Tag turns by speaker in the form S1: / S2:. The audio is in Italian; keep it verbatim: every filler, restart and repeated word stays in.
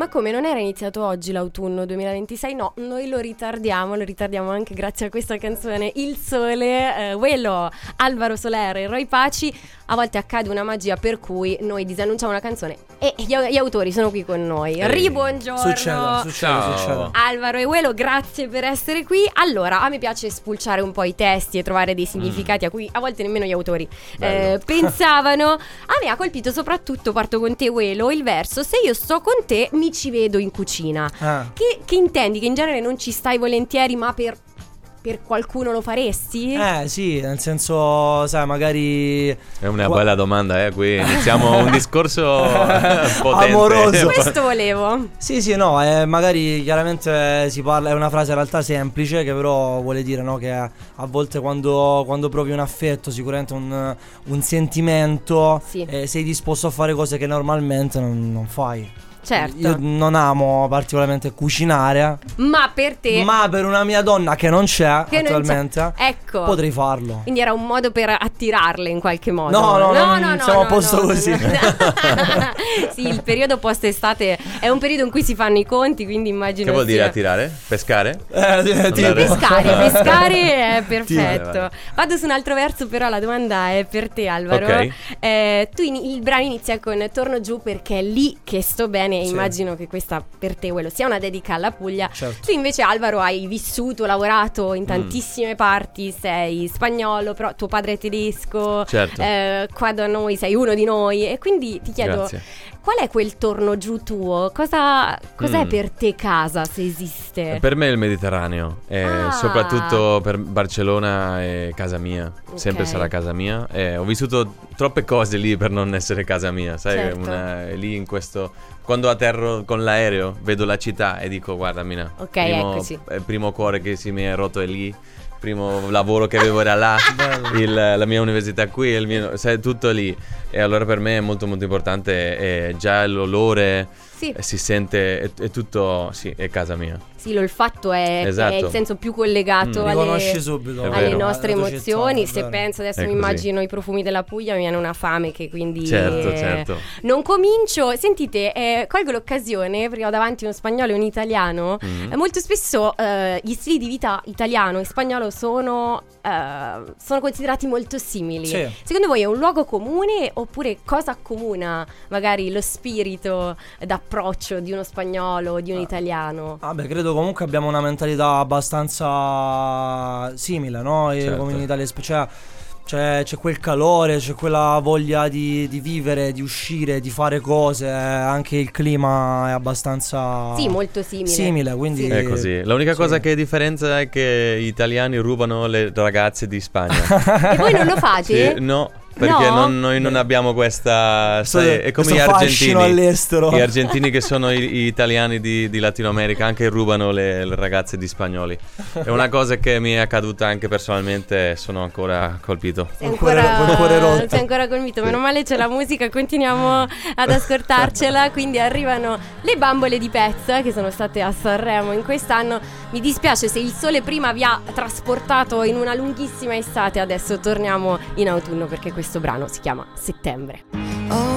S1: Ma come, non era iniziato oggi l'autunno duemilaventisei? No, noi lo ritardiamo, lo ritardiamo anche grazie a questa canzone Il Sole, eh, Uelo, Alvaro Soler e Roy Paci. A volte accade una magia per cui noi disannunciamo una canzone e gli, gli autori sono qui con noi.
S2: Ehi.
S1: Ribuongiorno.
S2: Succede, succede, succede.
S1: Alvaro e Uelo, grazie per essere qui. Allora, a me piace spulciare un po' i testi e trovare dei significati mm. a cui a volte nemmeno gli autori eh, pensavano. A me ha colpito soprattutto, parto con te Uelo, il verso "se io sto con te mi ci vedo in cucina". ah. che, che intendi? Che in genere non ci stai volentieri, ma per... per qualcuno lo faresti?
S2: Eh sì, nel senso, sai, magari...
S3: È una Qua... bella domanda, eh, qui iniziamo un discorso potente.
S2: Amoroso.
S1: Questo volevo.
S2: Sì, sì, no, eh, magari chiaramente si parla, è una frase in realtà semplice, che però vuole dire, no, che a volte quando, quando provi un affetto, sicuramente un, un sentimento, sì. eh, sei disposto a fare cose che normalmente non, non fai.
S1: Certo.
S2: Io non amo particolarmente cucinare,
S1: ma per te,
S2: ma per una mia donna che non c'è
S1: che
S2: attualmente
S1: non c'è. Ecco,
S2: potrei farlo.
S1: Quindi era un modo per attirarle in qualche modo.
S2: No, no, no, no,
S1: no
S2: siamo
S1: no,
S2: a posto
S1: no,
S2: così.
S1: No, no. Sì, il periodo post estate è un periodo in cui si fanno i conti, quindi immagino.
S3: Che vuol
S1: sia...
S3: dire attirare? Pescare?
S2: Eh,
S1: sì, pescare, pescare è perfetto.
S3: Vale, vale.
S1: Vado su un altro verso, però la domanda è per te, Alvaro.
S3: Okay.
S1: Eh, tu in, il brano inizia con "torno giù perché è lì che sto bene", e
S2: sì.
S1: immagino che questa per te, quello, sia una dedica alla Puglia.
S2: Certo.
S1: Tu invece, Alvaro, hai vissuto, lavorato in tantissime mm. parti, sei spagnolo, però tuo padre è tedesco.
S3: Certo.
S1: eh, Qua da noi sei uno di noi, e quindi ti chiedo,
S3: Grazie.
S1: qual è quel torno giù tuo? Cosa, cos'è mm. per te casa, se esiste?
S3: Per me è il Mediterraneo, e
S1: ah.
S3: soprattutto per Barcellona è casa mia, okay. sempre sarà casa mia. E ho vissuto troppe cose lì per non essere casa mia, sai,
S1: certo.
S3: una, lì in questo... Quando atterro con l'aereo vedo la città e dico guarda Mina,
S1: ok,
S3: primo,
S1: eccoci.
S3: il primo cuore che si mi è rotto è lì, primo lavoro che avevo era là, il, la mia università qui, il mio, sai, tutto lì. E allora per me è molto molto importante, è già l'olore, sì. si sente, è, è tutto, sì, è casa mia.
S1: Sì, l'olfatto è,
S3: esatto.
S1: è il senso più collegato
S2: mm.
S1: alle,
S2: subito,
S1: alle nostre emozioni.
S2: Città,
S1: se penso adesso
S3: è
S1: mi
S3: così.
S1: Immagino i profumi della Puglia, mi viene una fame che quindi
S3: certo,
S1: eh,
S3: certo.
S1: non comincio. Sentite, eh, colgo l'occasione, perché ho davanti uno spagnolo e un italiano. mm. eh, Molto spesso eh, gli stili di vita italiano e spagnolo sono, eh, sono considerati molto simili.
S2: Sì.
S1: Secondo voi è un luogo comune, oppure cosa accomuna magari lo spirito d'approccio di uno spagnolo o di un
S2: ah.
S1: italiano?
S2: Ah beh, credo comunque abbiamo una mentalità abbastanza simile, no?
S3: Certo.
S2: Come in Italia, cioè, c'è, c'è quel calore, c'è quella voglia di, di vivere, di uscire, di fare cose. Anche il clima è abbastanza
S1: sì, molto simile.
S2: Simile, quindi
S3: sì. È così. L'unica
S2: sì.
S3: cosa che differenza è che gli italiani rubano le ragazze di Spagna.
S1: E voi non lo fate?
S3: Sì, no. Perché
S1: no?
S3: non, noi non abbiamo questa, sai, è come gli
S2: argentini all'estero.
S3: Gli argentini che sono i, gli italiani di, di Latino America, anche rubano le, le ragazze di spagnoli. È una cosa che mi è accaduta anche personalmente, sono ancora colpito.
S1: Sei ancora,
S2: cuore, cuore rotto.
S1: sei ancora colpito, meno male c'è la musica, continuiamo ad ascoltarcela. Quindi arrivano le Bambole di Pezza, che sono state a Sanremo in quest'anno. Mi dispiace se il sole prima vi ha trasportato in una lunghissima estate, adesso torniamo in autunno, perché questo brano si chiama Settembre.